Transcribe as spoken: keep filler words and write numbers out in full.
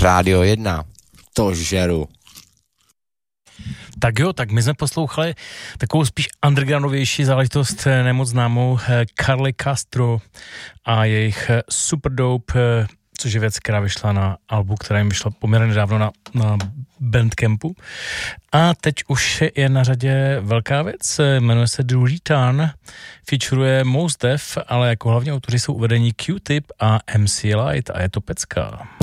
Rádio jedna. To žeru. Tak jo, tak my jsme poslouchali takovou spíš undergroundovější záležitost, nemoc známou Carly Castro a jejich Super Dope, což je věc, která vyšla na albu, která jim vyšla poměrně nedávno na, na Bandcampu. A teď už je na řadě velká věc, jmenuje se The Return, featuruje Mos Def, ale jako hlavní autoři jsou uvedení Q-Tip a M C Light a je to pecka.